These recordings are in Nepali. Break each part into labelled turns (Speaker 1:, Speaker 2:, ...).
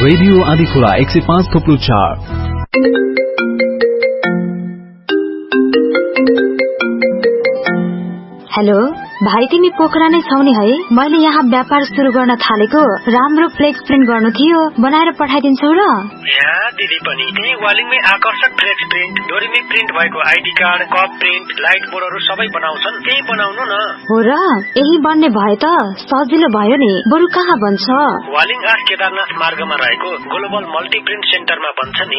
Speaker 1: रेडियो आदिखोला 105.4।
Speaker 2: हेलो भाइ, तिमी पोखरा नै छौ नि है? मैले यहाँ व्यापार सुरु गर्न थालेको, राम्रो फ्लेक्स प्रिन्ट गर्नु थियो, बनाएर पठाइदिन्छौ र?
Speaker 3: यहाँ दिदी पनि त्यही वालिङमै आकर्षक फ्लेक्स प्रिन्ट, डोरीमै प्रिन्ट भएको ID card, cup print, light बोर्डहरू सबै बनाउँछन्। त्यही बनाउनु न।
Speaker 2: हो र? यही बन्ने भए त सजिलो भयो नि। बरु कहाँ बन्छ?
Speaker 3: वालिङ 8 केदारनाथ मार्गमा रहेको ग्लोबल मल्टी प्रिन्ट सेन्टरमा बन्छ नि।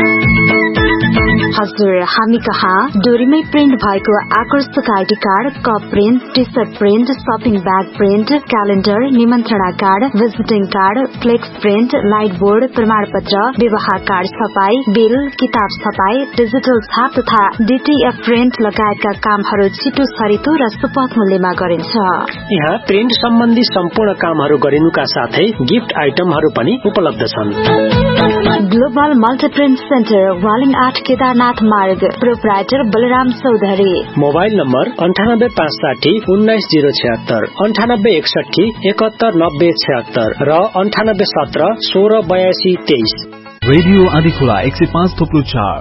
Speaker 2: हजुर, हामी कहाँ डोरीमै प्रिन्ट भएको आकर्षक ID card, cup print, T short print, shopping bag print, calendar, निमन्त्रणा card, visiting card, flex print, light board, प्रमाण पत्र, विवाह कार्ड छपाई, बिल, किताब छपाई, डिजिटल छाप तथा डीटीएफ प्रिन्ट लगायतका कामहरू छिटो छरितो र सुपथ मूल्यमा गरिन्छ।
Speaker 4: यहाँ प्रिन्ट सम्बन्धी सम्पूर्ण कामहरू गरिनुका साथै गिफ्ट आइटमहरू पनि उपलब्ध छन्।
Speaker 2: Global multi print centre, Waling 8 Kedarnath मार्ग, proprietor Balram Chaudhary.
Speaker 4: Mobile number 9856 19 076, 9861 71 90 76 र 9817 16 82 23।
Speaker 1: रेडियो आदिखोला 105.4।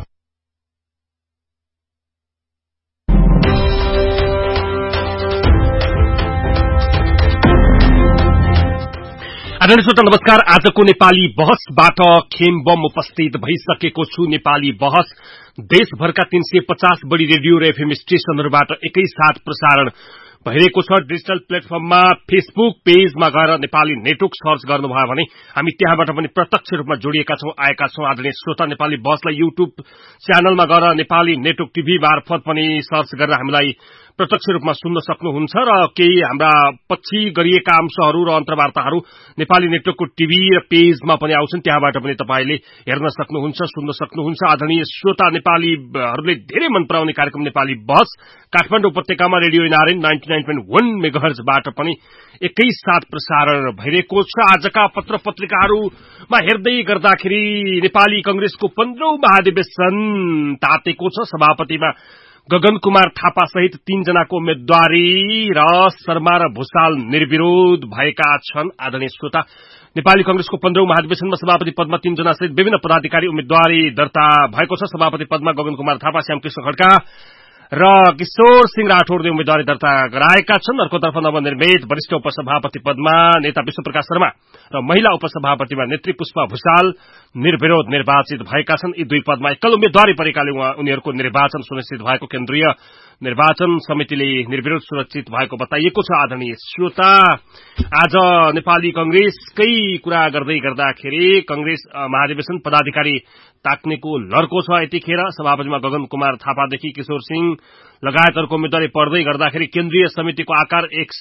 Speaker 5: आदरणीय श्रोता नमस्कार। आजको नेपाली बहसबाट खेमबम उपस्थित भइसकेको छु। नेपाली बहस देशभरका 350 बढी रेडियो र एफएम स्टेशनहरूबाट एकैसाथ प्रसारण भइरहेको छ। डिजिटल प्लेटफर्ममा फेसबुक पेजमा गएर नेपाली नेटवर्क सर्च गर्नुभयो भने हामी त्यहाँबाट पनि प्रत्यक्ष रूपमा जोडिएका छौं, आएका छौं। आदरणीय श्रोता, नेपाली बहसलाई युट्युब च्यानलमा गएर नेपाली नेटवर्क टिभी मार्फत पनि सर्च गरेर हामीलाई प्रत्यक्ष रूपमा सुन्न सक्नुहुन्छ र केही हाम्रा पछि गरिएका अंशहरू र अन्तर्वार्ताहरू नेपाली नेटवर्कको टिभी र पेजमा पनि आउँछन्, त्यहाँबाट पनि तपाईले हेर्न सक्नुहुन्छ, सुन्न सक्नुहुन्छ। आदरणीय श्रोता, नेपालीहरूले धेरै मन पराउने कार्यक्रम नेपाली बहस काठमाडौँ उपत्यकामा रेडियो नारायण 99.1 मेगाहर्जबाट पनि एकैसाथ प्रसारण भइरहेको छ। आजका पत्र पत्रिकाहरूमा हेर्दै गर्दाखेरि नेपाली कंग्रेसको 15औं महाधिवेशन तातेको छ। सभापतिमा गगन कुमार थापा सहित 3 जनाको उम्मेद्वारी र शर्मा र भुसाल निर्विरोध भएका छन्। आदरणीय श्रोता, नेपाली कंग्रेसको 15औं महाधिवेशनमा सभापति पदमा 3 जना सहित विभिन्न पदाधिकारी उम्मेद्वारी दर्ता भएको छ। सभापति पदमा गगन कुमार थापा, श्यामकृष्ण खड्का र किशोर सिंह राठौरले उम्मेद्वारी दर्ता गराएका छन्। अर्कोतर्फ नवनिर्मित वरिष्ठ उपसभापति पदमा नेता विश्वप्रकाश शर्मा र महिला उपसभापतिमा नेत्री पुष्पा भुसाल निर्विरोध निर्वाचित भएका छन्। यी दुई पदमा एकल उम्मेद्वारी परेकाले उनीहरूको निर्वाचन सुनिश्चित भएको केन्द्रीय निर्वाचन समितिले निर्विरोध सुरक्षित भएको बताइएको छ। आदरणीय श्रोता, आज नेपाली कंग्रेसकै कुरा गर्दै गर्दाखेरि कंग्रेस महाधिवेशन पदाधिकारी ताक्नेको लड्को छ। यतिखेर सभापतिमा गगन कुमार थापादेखि किशोर सिंह लगायतहरूको उम्मेद्वारी पर्दै गर्दाखेरि केन्द्रीय समितिको आकार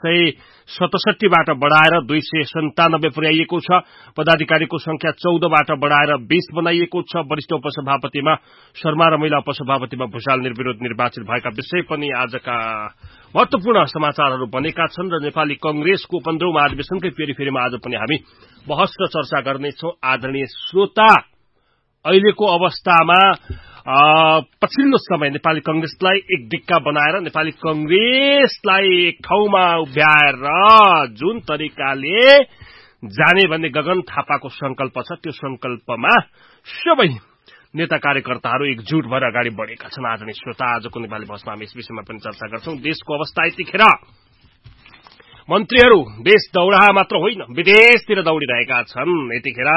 Speaker 5: 167 बाट बढाएर 297 पुर्याइएको छ। पदाधिकारीको संख्या 14 बाट बढाएर 20 बनाइएको छ। वरिष्ठ उपसभापतिमा शर्मा र महिला उपसभापतिमा भुसाल निर्विरोध निर्वाचित भएका विषय पनि आजका महत्वपूर्ण समाचारहरू बनेका छन् र नेपाली कंग्रेसको 15औं महाधिवेशनकै फेरिफेरिमा आज पनि हामी बहस र चर्चा गर्नेछौं। आदरणीय श्रोता, अहिलेको अवस्थामा पछिल्लो समय नेपाली कंग्रेसलाई एक दिक्का बनाएर नेपाली कंग्रेसलाई एक ठाउँमा उभ्याएर जुन तरिकाले जाने भन्ने गगन थापाको संकल्प छ, त्यो संकल्पमा सबै नेता कार्यकर्ताहरू एकजुट भएर अगाडि बढेका छन्। आदरणीय श्रोता, आजको नेपाली बहसमा हामी यस विषयमा पनि चर्चा गर्छौं। देशको अवस्था यतिखेर मन्त्रीहरू देश दौडाहा मात्र होइन, विदेशतिर दौडिरहेका छन्। यतिखेर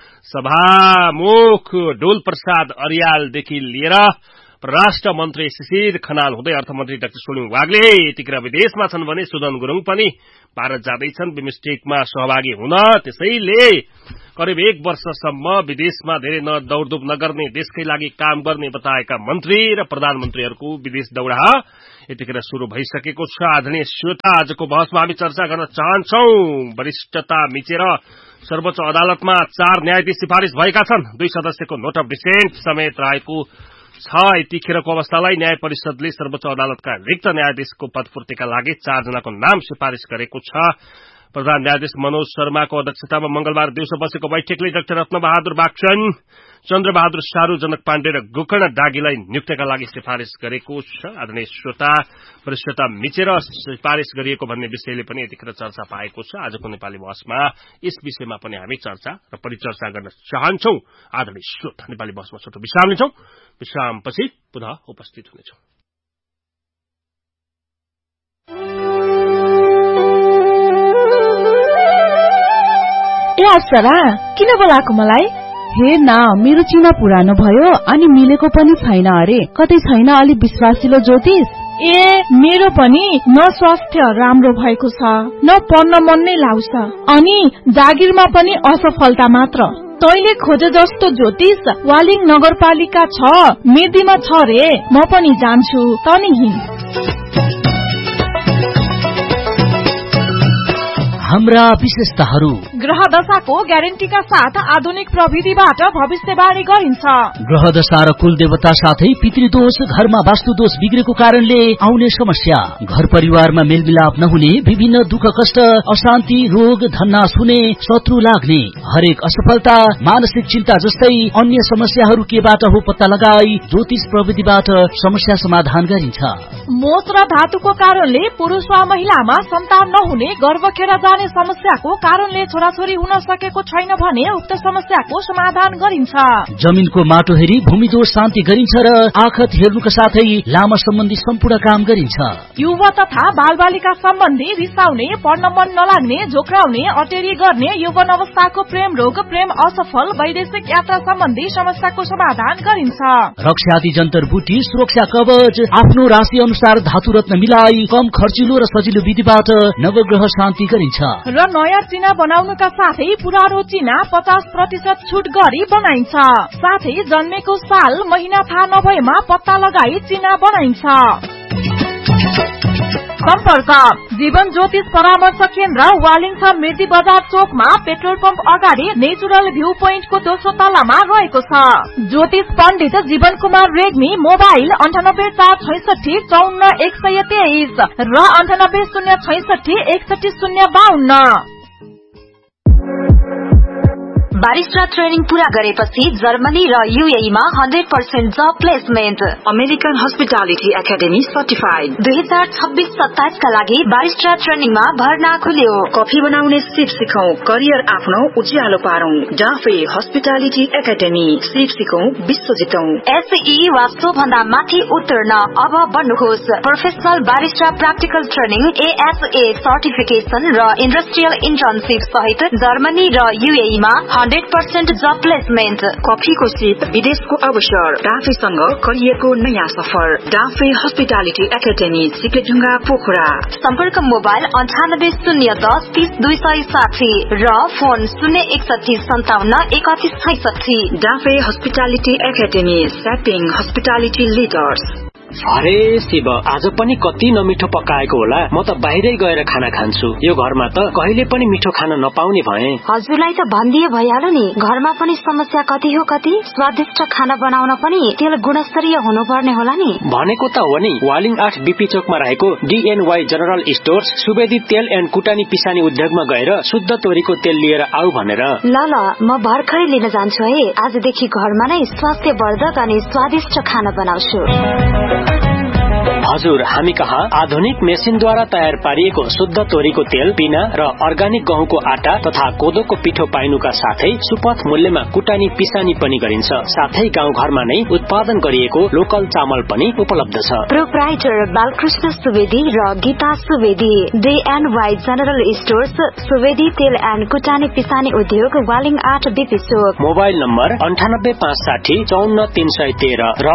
Speaker 5: सभामुख डोल प्रसाद अर्यालदेखि लिएर परराष्ट्र मन्त्री शिशिर खनाल हुँदै अर्थमन्त्री डाक्टर सोलिङ वाग्ले यतिखेर विदेशमा छन् भने सुदन गुरुङ पनि भारत जाँदैछन् बिमस्टेकमा सहभागी हुन। त्यसैले करिब 1 वर्षसम्म विदेशमा धेरै दौडधुप नगर्ने, देशकै लागि काम गर्ने बताएका मन्त्री र प्रधानमन्त्रीहरूको विदेश दौडाहा यतिखेर शुरू भइसकेको छ। आदरणीय श्रोता, आजको बहसमा हामी चर्चा गर्न चाहन्छौं। वरिष्ठता मिचेर सर्वोच्च अदालतमा 4 न्यायाधीश सिफारिश भएका छन्। 2 सदस्यको नोट अफ डिसेन्ट समेत रहेको छ। यतिखेरको अवस्थालाई न्याय परिषदले सर्वोच्च अदालतका रिक्त न्यायाधीशको पदपूर्तिका लागि 4 जनाको नाम सिफारिश गरेको छ। प्रधान न्यायाधीश मनोज शर्माको अध्यक्षतामा मंगलबार दिउँसो बसेको बैठकले डाक्टर रत्नबहादुर बागचन, चन्द्रबहादुर सारू, जनक पाण्डे र गोकर्ण दागीलाई नियुक्तिका लागि सिफारिश गरेको छ। आदरणीय श्रोता, वरिष्ठता मिचेर सिफारिश गरिएको भन्ने विषयले पनि यतिखेर चर्चा पाएको छ। आजको नेपाली बहसमा यस विषयमा पनि हामी चर्चा र परिचर्चा गर्न चाहन्छौं। आदरणीय श्रोता, नेपाली बहसमा छोटो विश्राम लिन्छौं। विश्रामपछि पुनः उपस्थित हुनेछौं।
Speaker 6: ए अप्सरा, किन बोलाएको मलाई?
Speaker 7: हेर न, मेरो चिना पुरानो भयो अनि मिलेको पनि छैन अरे। कतै छैन अलि विश्वासिलो ज्योतिष?
Speaker 6: ए मेरो पनि न स्वास्थ्य राम्रो भएको छ, न पढ्न मन नै लाउँछ, अनि जागिरमा पनि असफलता मात्र। तैले खोजे जस्तो ज्योतिष वालिङ नगरपालिका 6 मेदीमा छ रे। म पनि जान्छु, तनी हिँड।
Speaker 8: हाम्रा विशेषताहरू:
Speaker 6: ग्रह दशाको ग्यारेन्टीका साथ आधुनिक प्रविधिबाट भविष्यवाणी गरिन्छ।
Speaker 8: ग्रह दशा र कुल देवता साथै पितृदोष, घरमा वास्तुदोष बिग्रेको कारणले आउने समस्या, घर परिवारमा मेलमिलाप नहुने, विभिन्न दुःख कष्ट, अशान्ति, रोग, धन्नास हुने, शत्रु लाग्ने, हरेक असफलता, मानसिक चिन्ता जस्तै अन्य समस्याहरू केबाट हो पत्ता लगाई ज्योतिष प्रविधिबाट समस्या समाधान गरिन्छ।
Speaker 6: मोच र धातुको कारणले पुरुष वा महिलामा सन्तान नहुने, गर्भ खेर जाने समस्याको कारणले छोराछोरी हुन सकेको छैन भने उक्त समस्याको समाधान गरिन्छ।
Speaker 8: जमिनको माटो हेरी भूमि दोष शान्ति गरिन्छ र आखत हेर्नुका साथै लामा सम्बन्धी सम्पूर्ण काम गरिन्छ।
Speaker 6: युवा तथा बालबालिका सम्बन्धी रिसाउने, पढ्न मन नलाग्ने, झोक्राउने, अटेरी गर्ने, यौवन अवस्थाको प्रेम रोग, प्रेम असफल, वैदेशिक यात्रा सम्बन्धी समस्याको समाधान गरिन्छ।
Speaker 8: रक्षाति जन्तर बुटी, सुरक्षा कवच, आफ्नो राशि अनुसार धातु रत्न मिलाई कम खर्चिलो र सजिलो विधिबाट नवग्रह शान्ति गरिन्छ।
Speaker 6: र नयाँ चिना बनाउनुका साथै पुरानो चिना 50% छुट गरी बनाइन्छ। साथै जन्मेको साल महिना थाहा नभएमा पत्ता लगाई चिना बनाइन्छ। सम्पर्क: जीवन ज्योतिष परामर्श केन्द्र, वालिङ छ, मिर्दी बजार चोकमा, पेट्रोल पम्प अगाडि, नेचुरल भ्यू पोइन्टको दोस्रो तलामा रहेको छ। ज्योतिष पण्डित जीवन कुमार रेग्मी। मोबाइल 9846641123 र 9806616052।
Speaker 2: बारिस्टा ट्रेनिङ पूरा गरेपछि जर्मनी र युएईमा 100% जब placement.
Speaker 9: American hospitality academy certified.
Speaker 2: 2026-27 का लागि बारिस्टा ट्रेनिङमा भर्ना खुल्यो।
Speaker 9: कफी बनाउने सिप सिकौं, करियर आफ्नो उज्यालो पारौं। डाफे हस्पिटालिटी एकाडेमी, सिप सिकौं, विश्व जितौं।
Speaker 2: एसई वा सोभन्दा माथि उतर्न अब बन्नुहोस्। Professional barista practical training, ASA certification र इन्डस्ट्रियल इन्टर्नशिप सहित जर्मनी र युएईमा 100% जब प्लेसमेन्ट।
Speaker 9: कफीको सिप, विदेशको अवसर, डाफेसँग करियरको नयाँ सफर। Dafe hospitality academy, सिकेढुङ्गा, Pokhara.
Speaker 2: सम्पर्क: मोबाइल 9801103260 र phone 061573166।
Speaker 9: Dafe hospitality academy, सेपिङ hospitality leaders.
Speaker 4: अरे शिव, आज पनि कति नमिठो पकाएको होला। म त बाहिरै गएर खाना खान्छु। यो घरमा त कहिले पनि मिठो खाना नपाउने भए।
Speaker 2: हजुरलाई त भनिदिए भइहाल्यो नि। घरमा पनि समस्या कति हो कति। स्वादिष्ट खाना बनाउन पनि तेल गुणस्तरीय हुनुपर्ने होला नि।
Speaker 4: भनेको त हो नि। वालिङ 8 बीपी चोकमा रहेको DNY जनरल स्टोर्स सुवेदी तेल एन्ड कुटानी पिसानी उद्योगमा गएर शुद्ध तोरीको तेल लिएर आऊ भनेर।
Speaker 2: ल म भर्खरै लिन जान्छु है। आजदेखि घरमा नै स्वास्थ्यवर्धक अनि स्वादिष्ट खाना बनाउँछु।
Speaker 4: हजुर, हामी कहाँ आधुनिक मेसिनद्वारा तयार पारिएको शुद्ध तोरीको तेल, पिना र अर्गानिक गहुँको आटा तथा कोदोको पिठो पाइनुका साथै सुपथ मूल्यमा कुटानी पिसानी पनि गरिन्छ। साथै गाउँ घरमा नै उत्पादन गरिएको लोकल चामल पनि उपलब्ध छ।
Speaker 2: प्रोप्राइटर बालकृष्ण सुवेदी र Gita Subedi. DNY general stores, Subedi तेल एन्ड कुटानी पिसानी उद्योग, वालिङ 8 बीपी चोक।
Speaker 4: मोबाइल नम्बर 9855543313 र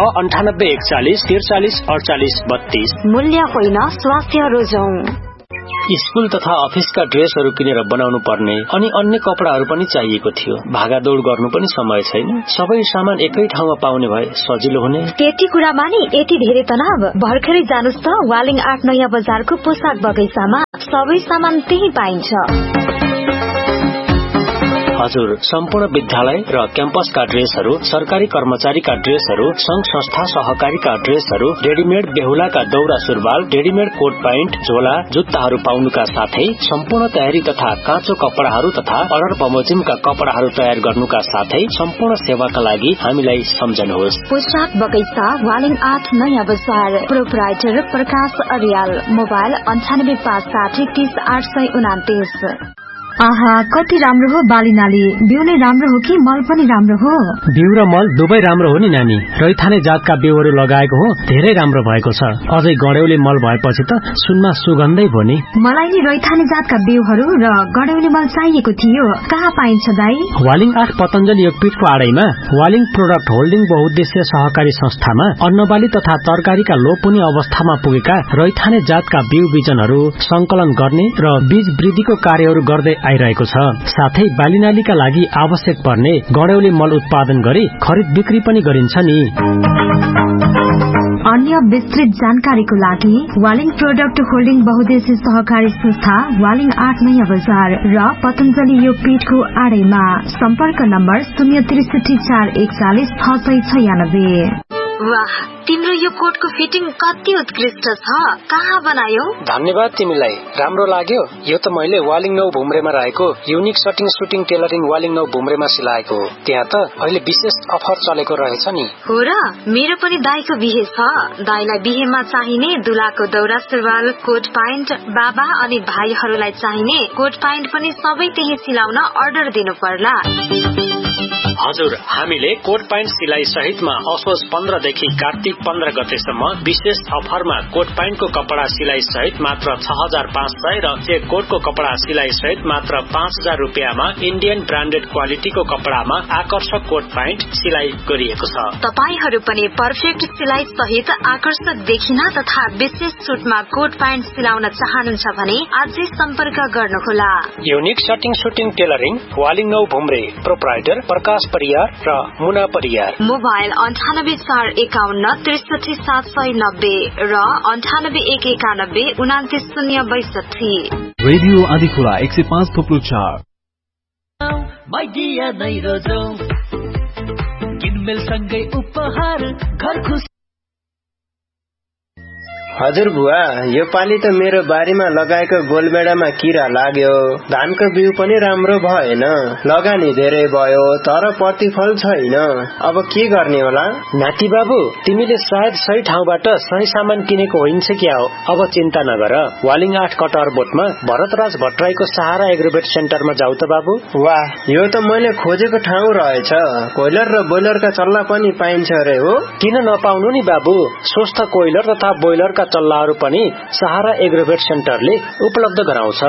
Speaker 4: 9841434832।
Speaker 2: मूल्य होइन, स्वास्थ्य रोजौं।
Speaker 4: स्कूल तथा अफिसका ड्रेसहरू किनेर बनाउनु पर्ने अनि अन्य कपडाहरू पनि चाहिएको थियो। भागादौड़ गर्नु पनि समय छैन। सबै सामान एकै ठाउँमा पाउने भए सजिलो हुने।
Speaker 2: त्यति कुरामा नि यति धेरै तनाव। भर्खरै जानुस् त वालिङ 8 नयाँ बजारको पोसाक बगैँचामा। सबै सामान त्यही पाइन्छ।
Speaker 4: हजुर, सम्पूर्ण विद्यालय र क्याम्पसका ड्रेसहरू, सरकारी कर्मचारीका ड्रेसहरू, संघ संस्था सहकारीका ड्रेसहरू, रेडीमेड बेहुलाका दौरा सुरुवाल, रेडीमेड कोट प्यान्ट, झोला, जुत्ताहरू पाउनुका साथै सम्पूर्ण तयारी तथा काँचो कपडाहरू तथा अर्डर बमोजिमका कपडाहरू तयार गर्नुका साथै सम्पूर्ण सेवाका लागि हामीलाई सम्झनुहोस्।
Speaker 2: पोशाक बगैँचा, वालिङ 8 नयाँ बजार। प्रोपराइटर प्रकाश अर्याल। मोबाइल 9856300829। आहा, कति राम्रो हो बाली नाली। बिउ नै राम्रो हो कि मल पनि राम्रो हो?
Speaker 10: बिउ र मल दुवै राम्रो हो नि नानी। रैथाने जातका बिउहरू लगाएको हो, धेरै राम्रो भएको छ। अझै गड्यौली मल भएपछि त सुनमा सुगन्धै भयो नि। मलाई
Speaker 2: नि रैथाने जातका बिउहरू र गड्यौली मल चाहिएको थियो। कहाँ पाइन्छ दाई?
Speaker 10: वालिङ 8 पतञ्जलि योगपीठको आडैमा वालिङ प्रोडक्ट होल्डिङ बहुद्देश्य सहकारी संस्थामा अन्नबाली तथा तरकारीका लोपुनी अवस्थामा पुगेका रैथाने जातका बिउ बिजनहरू संकलन गर्ने र बीज वृद्धिको कार्यहरू गर्दै आइरहेको छ। साथै बालीनालीका लागि आवश्यक पर्ने गड्यौली मल उत्पादन गरी खरिद बिक्री पनि गरिन्छ नि।
Speaker 2: अन्य विस्तृत जानकारीको लागि वालिङ प्रोडक्ट होल्डिङ बहुद्देश्य सहकारी संस्था वालिङ 8 नयाँ बजार र पतञ्जलि योगपीठको आडैमा। सम्पर्क नम्बर 063 441 696।
Speaker 11: वाह, तिम्रो यो कोटको फिटिङ कति उत्कृष्ट छ। कहाँ बनायौ?
Speaker 4: धन्यवाद तिमीलाई। राम्रो लाग्यो? यो त मैले वालिङ 9 भुम्रेमा रहेको युनिक सटिङ सुटिङ टेलरिङ वालिङ 9 भुम्रेमा सिलाएको हो। त्यहाँ त अहिले विशेष अफर चलेको रहेछ नि।
Speaker 11: हो र? मेरो पनि दाइको बिहे छ। दाइलाई बिहेमा चाहिने दुलाको दौरा सुरुवाल, कोट प्यान्ट, बाबा अनि भाइहरूलाई चाहिने कोट प्यान्ट पनि सबै त्यही सिलाउन अर्डर दिनु पर्ला।
Speaker 4: हजुर, हामीले कोट प्यान्ट सिलाइ सहितमा असोज 15 देखि कार्तिक 15 गतेसम्म विशेष अफरमा कोट प्यान्टको कपडा सिलाइ सहित मात्र 6500 र चेक कोटको कपडा सिलाइ सहित मात्र 5000 रुपियाँमा इन्डियन ब्रान्डेड क्वालिटीको कपडामा आकर्षक कोट प्यान्ट सिलाइ गरिएको छ।
Speaker 11: तपाईहरू पनि पर्फेक्ट सिलाइ सहित आकर्षक देखिन तथा विशेष छुटमा कोट प्यान्ट सिलाउन चाहनुहुन्छ भने आजै सम्पर्क गर्नुहोला।
Speaker 4: Unique सटिङ shooting tailoring Waling 9 भुम्रे। Proprietor प्रकाश परियार र मुना परियार।
Speaker 11: मोबाइल 9846363790 र 9819199062।
Speaker 1: रेडियो आदिखुला 105.4।
Speaker 8: किनमेल सँगै उपहार घर खुसी।
Speaker 12: हजुर बुवा, यो पाली त मेरो बारीमा लगाएको गोलबेडामा किरा लाग्यो। धानको बिउ पनि राम्रो भएन, लगानी धेरै भयो तर प्रतिफल छैन। अब के गर्ने होला?
Speaker 4: नाति बाबु, तिमीले सायद सही ठाउँबाट सही सामान किनेको होइन्छ क्या हो। अब चिन्ता नगर। वालिङ 8 कटहर बोटमा भरतराज भट्टराईको सहारा एग्रोवेट सेन्टरमा जाऊ त बाबु।
Speaker 12: वाह, यो त मैले खोजेको ठाउँ रहेछ। कोइलर र बोइलरका चल्ला पनि पाइन्छ अरे हो?
Speaker 4: किन नपाउनु नि बाबु। स्वस्थ कोइलर तथा बोइलरका चल्लाहरू पनि सहारा एग्रोवेट सेन्टरले उपलब्ध गराउँछ।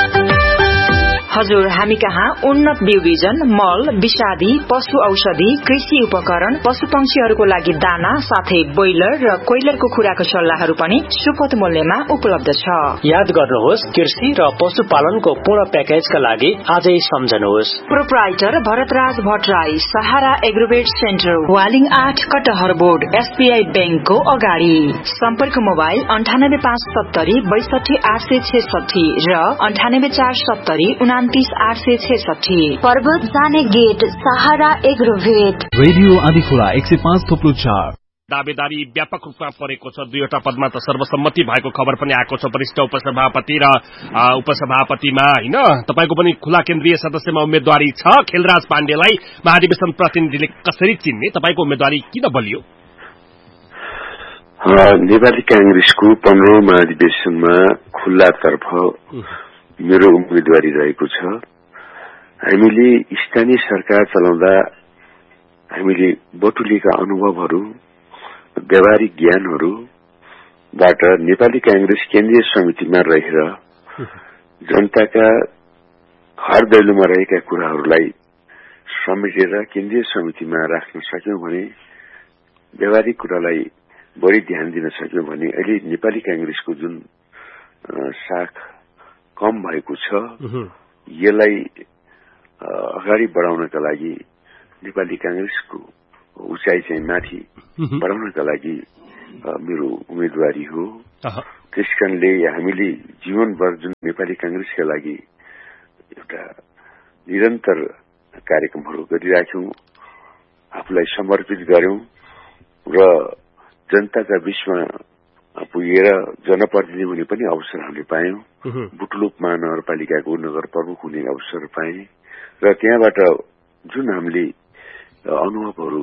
Speaker 9: हजुर, हामी कहाँ उन्नत बिउ बिजन, मल, विषादी, पशु औषधि, कृषि उपकरण, पशु पंक्षीहरूको लागि दाना साथै बोइलर र कोइलरको खुराको सल्लाहहरू पनि सुपथ मूल्यमा उपलब्ध छ।
Speaker 4: याद गर्नुहोस्, कृषि र पशुपालनको पूर्ण प्याकेजका लागि आजै सम्झनुहोस्।
Speaker 9: प्रोपराइटर भरतराज भट्टराई, सहारा एग्रोवेट सेन्टर, वालिङ 8 कटहर बोर्ड, एसबीआई बैंकको अगाडि। सम्पर्क मोबाइल 9857 62866 र 9847 29
Speaker 2: पर्वत जाने गेट सहारा एग्रोवेट।
Speaker 1: रेडियो आदिखुला 105.4।
Speaker 5: दावेदारी व्यापक रूपमा परेको छ। 2वटा पदमा त सर्वसम्मति भएको खबर पनि आएको छ। वरिष्ठ उपसभापति र उपसभापतिमा हैन, तपाईको पनि खुला केन्द्रीय सदस्यमा उम्मेदवारी छ। खेलराज पाण्डेलाई महाधिवेशन प्रतिनिधिले कसरी चिन्ने? तपाईको उम्मेदवारी किन बलियो?
Speaker 13: नेपाली कांग्रेसको 15औं महाधिवेशनमा खुल्लातर्फ मेरो उम्मेदवारी रहेको छ। हामीले स्थानीय सरकार चलाउँदा हामीले बटुलेका अनुभवहरू, व्यावहारिक ज्ञानहरूबाट नेपाली कांग्रेस केन्द्रीय समितिमा रहेर जनताका घर दैलोमा रहेका कुराहरूलाई समेटेर केन्द्रीय समितिमा राख्न सक्यौं भने, व्यावहारिक कुरालाई बढी ध्यान दिन सक्यौं भने अहिले नेपाली कांग्रेसको जुन शाख कम भएको छ, यसलाई अगाडि बढाउनका लागि नेपाली कांग्रेसको उचाइ चाहिँ माथि बढाउनका लागि मेरो उम्मेदवारी हो। त्यसकारणले हामीले जीवनभर जुन नेपाली कांग्रेसका लागि एउटा निरन्तर कार्यक्रमहरू गरिराख्यौं, आफूलाई समर्पित गर्यौं र जनताका बीचमा पुगेर जनप्रतिनिधि हुने पनि अवसर हामीले पायौं। बुटुलुप महानगरपालिकाको नगर प्रमुख हुने अवसर पाए र त्यहाँबाट जुन हामीले अनुभवहरू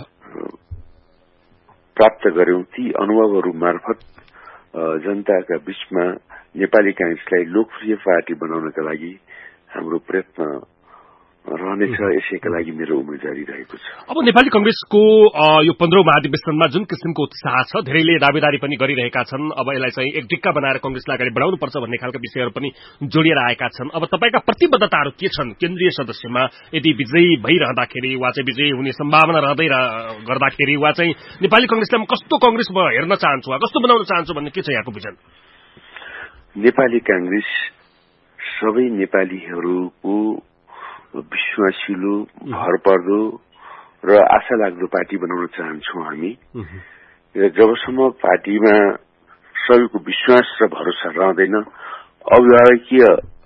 Speaker 13: प्राप्त गर्यौं ती अनुभवहरू मार्फत जनताका बीचमा नेपाली कांग्रेसलाई लोकप्रिय पार्टी बनाउनका लागि हाम्रो प्रयत्न रहनेछ। यसैका लागि मेरो उम्मेदवारी रहेको छ।
Speaker 5: अब नेपाली कांग्रेसको यो 15औं महाधिवेशनमा जुन किसिमको उत्साह छ, धेरैले दावेदारी पनि गरिरहेका छन्। अब यसलाई चाहिँ एक ढिक्का बनाएर कांग्रेसलाई अगाडि बढाउनुपर्छ भन्ने खालका विषयहरू पनि जोडिएर आएका छन्। अब तपाईका प्रतिबद्धताहरू के छन् केन्द्रीय सदस्यमा? यदि विजयी भइरहँदाखेरि वा चाहिँ विजयी हुने सम्भावना रहँदै गर्दाखेरि वा चाहिँ नेपाली कांग्रेसलाई कस्तो कांग्रेस हेर्न चाहन्छु वा कस्तो बनाउन चाहन्छु भन्ने के छ यहाँको विजन?
Speaker 13: नेपाली कांग्रेस सबै नेपालीहरूको विश्वासिलो, भरपर्दो र आशा लाग्दो पार्टी बनाउन चाहन्छौं हामी। र जबसम्म पार्टीमा सबैको विश्वास र भरोसा रहँदैन, अभिभावकीय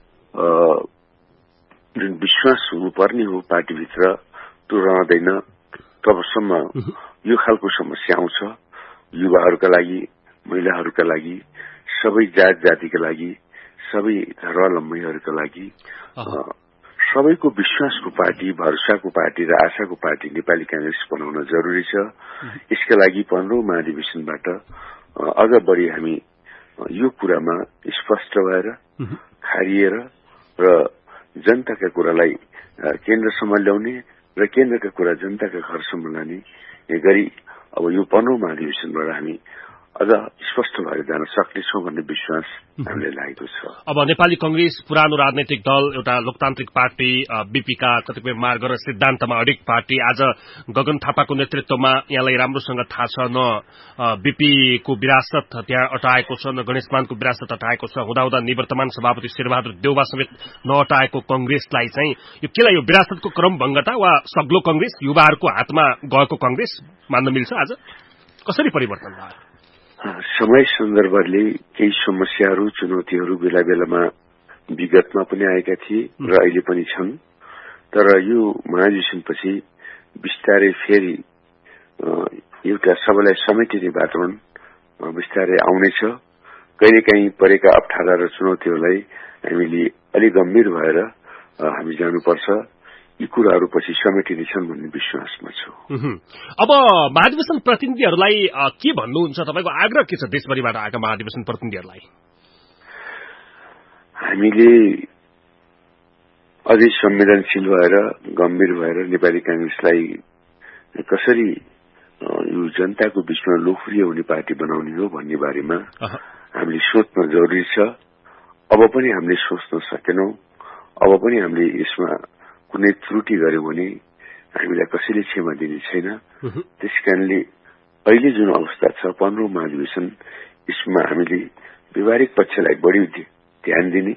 Speaker 13: जुन विश्वास हुनुपर्ने हो पार्टीभित्र त्यो रहँदैन, तबसम्म यो खालको समस्या आउँछ। युवाहरूका लागि, महिलाहरूका लागि, सबै जात जातिका लागि, सबै धर्मावलम्बीहरूका लागि सबैको विश्वासको पार्टी, भरोसाको पार्टी र आशाको पार्टी नेपाली कांग्रेस बनाउन जरुरी छ। यसका लागि 15औं महाधिवेशनबाट अझ बढी हामी यो कुरामा स्पष्ट भएर खारिएर र जनताका कुरालाई केन्द्रसम्म ल्याउने र केन्द्रका कुरा जनताका घरसम्म लाने गरी अब यो 15औं महाधिवेशनबाट हामी अझ स्पष्ट भएर जान सक्नेछौं भन्ने विश्वास हामीले लागेको छ।
Speaker 5: अब नेपाली कांग्रेस पुरानो राजनैतिक दल, एउटा लोकतान्त्रिक पार्टी, बीपीका कतिपय मार्ग र सिद्धान्तमा अडिग पार्टी, आज गगन थापाको नेतृत्वमा यहाँलाई राम्रोसँग थाहा छ न बीपीको विरासत त्यहाँ अटाएको छ, न गणेशमानको विरासत अटाएको छ। हुँदाहुँदा निवर्तमान सभापति शेरबहादुर देउवा समेत नअटाएको कांग्रेसलाई चाहिँ यो केलाई यो विरासतको क्रमभङ्गता वा सग्लो कांग्रेस, युवाहरूको हातमा गएको कांग्रेस मान्न मिल्छ? आज कसरी परिवर्तन भयो?
Speaker 13: समय सन्दर्भले केही समस्याहरू, चुनौतीहरू बेला बेलामा विगतमा पनि आएका थिए र अहिले पनि छन्। तर यो महाधिवेशनपछि बिस्तारै फेरि एउटा सबैलाई समेटिने वातावरण बिस्तारै आउनेछ। कहिलेकाहीँ परेका अप्ठ्यारा र चुनौतीहरूलाई हामीले अलि गम्भीर भएर हामी जानुपर्छ। यी कुराहरू पछि समेटिनेछन् भन्ने विश्वासमा छु।
Speaker 5: अब महाधिवेशन प्रतिनिधिहरूलाई के भन्नुहुन्छ? तपाईँको आग्रह के छ देशभरिबाट आएका महाधिवेशन प्रतिनिधिहरूलाई?
Speaker 13: हामीले अझै संवेदनशील भएर, गम्भीर भएर नेपाली कांग्रेसलाई कसरी यो जनताको बीचमा लोकप्रिय हुने पार्टी बनाउने हो भन्ने बारेमा हामीले सोच्न जरुरी छ। अब पनि हामीले सोच्न सकेनौं। अब पनि हामीले यसमा कुनै त्रुटि गर्यो भने हामीलाई कसैले क्षमा दिने छैन। त्यसकारणले अहिले जुन अवस्था छ 15औं महाधिवेशन, यसमा हामीले व्यवहारिक पक्षलाई बढी ध्यान दिने,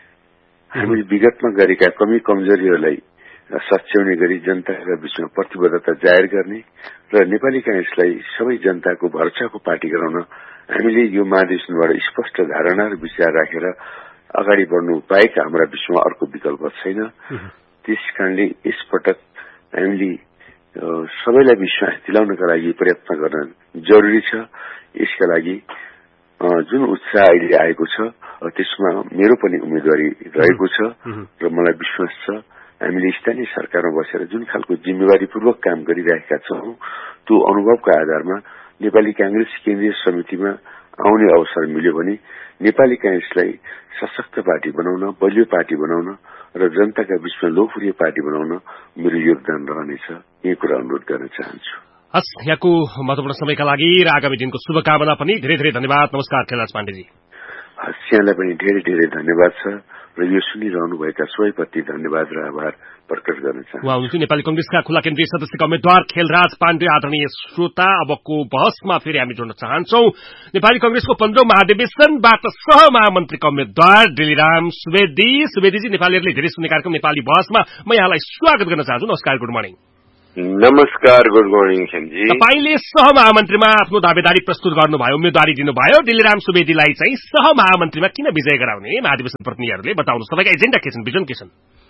Speaker 13: हामीले विगतमा गरेका कमी कमजोरीहरूलाई सच्याउने गरी जनताका बीचमा प्रतिबद्धता जाहेर गर्ने र नेपाली कांग्रेसलाई सबै जनताको भरोसाको पार्टी गराउन हामीले यो महाधिवेशनबाट स्पष्ट धारणा र विचार राखेर अगाडि बढ्नु बाहेक हाम्रा बीचमा अर्को विकल्प छैन। त्यसकारणले यसपटक हामीले सबैलाई विश्वास दिलाउनका लागि प्रयत्न गर्न जरुरी छ। यसका लागि जुन उत्साह अहिले आएको छ त्यसमा मेरो पनि उम्मेदवारी रहेको छ र मलाई विश्वास छ हामीले स्थानीय सरकारमा बसेर जुन खालको जिम्मेवारीपूर्वक काम गरिरहेका छौं त्यो अनुभवका आधारमा नेपाली कांग्रेस केन्द्रीय समितिमा आउने अवसर मिल्यो भने नेपाली कांग्रेसलाई सशक्त पार्टी बनाउन, बलियो पार्टी बनाउन र जनताका बीचमा लोकप्रिय पार्टी बनाउन मेरो योगदान रहनेछ। यही कुरा अनुरोध गर्न चाहन्छु।
Speaker 5: हस्, यहाँको महत्वपूर्ण समयका लागि र आगामी दिनको शुभकामना पनि धेरै धेरै धन्यवाद। नमस्कार खेलराज पाण्डेजी।
Speaker 13: हस्, यहाँलाई पनि धेरै धेरै धन्यवाद छ र यो सुनिरहनुभएका सबैप्रति धन्यवाद र आभार प्रकट गर्न चाहन्छु।
Speaker 5: उहाँ हुनुहुन्थ्यो नेपाली कांग्रेसका खुला केन्द्रीय सदस्यका उम्मेद्वार खेलराज पाण्डे। आदरणीय श्रोता, अबको बहसमा फेरि हामी जोड्न चाहन्छौं नेपाली कांग्रेसको 15औं महाधिवेशनबाट सहमहामन्त्रीका उम्मेद्वार डिलिराम सुवेदी। सुवेदीजी, नेपालीहरूले धेरै सुन्ने कार्यक्रम नेपाली बहसमा म यहाँलाई स्वागत गर्न चाहन्छु। नमस्कार, गुड मर्निङ।
Speaker 14: नमस्कार, गुड मर्निङ खेमजी।
Speaker 5: तपाईले सहमहामन्त्रीमा आफ्नो दावेदारी प्रस्तुत गर्नुभयो, उम्मेदवारी दिनुभयो। डिलिराम सुवेदीलाई चाहिँ सहमहामन्त्रीमा किन विजय गराउने महाधिवेशन प्रतिनिधिहरूले बताउनुहोस्। तपाईँका एजेन्डा के छन्, विजन के छन्?